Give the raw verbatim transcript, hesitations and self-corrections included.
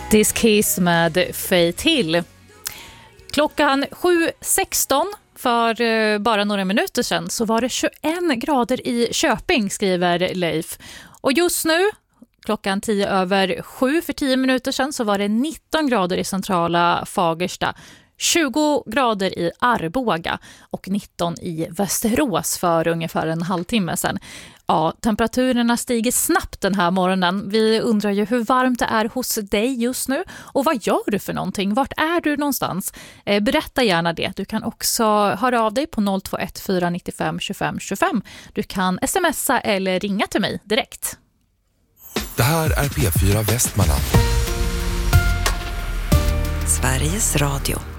This Kiss med Faith Hill. Klockan sju sexton för bara några minuter sedan så var det tjugoen grader i Köping, skriver Leif. Och just nu, klockan tio över sju för tio minuter sedan, så var det nitton grader i centrala Fagersta, tjugo grader i Arboga och nitton i Västerås för ungefär en halvtimme sedan. Ja, temperaturerna stiger snabbt den här morgonen. Vi undrar ju hur varmt det är hos dig just nu. Och vad gör du för någonting? Vart är du någonstans? Eh, berätta gärna det. Du kan också höra av dig på noll två ett fyra nio fem tjugofem tjugofem. Du kan smsa eller ringa till mig direkt. Det här är P fyra Västmanland. Sveriges Radio.